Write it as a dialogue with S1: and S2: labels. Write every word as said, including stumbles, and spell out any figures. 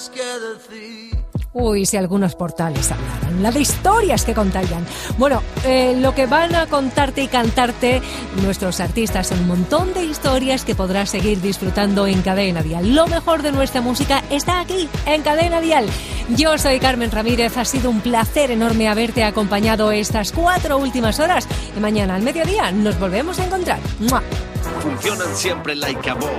S1: Uy, si algunos portales hablaran, la de historias que contarían. Bueno, eh, lo que van a contarte y cantarte nuestros artistas son un montón de historias que podrás seguir disfrutando en Cadena Dial. Lo mejor de nuestra música está aquí, en Cadena Dial. Yo soy Carmen Ramírez, ha sido un placer enorme haberte acompañado estas cuatro últimas horas y mañana al mediodía nos volvemos a encontrar. ¡Mua!
S2: Funcionan siempre like a boss.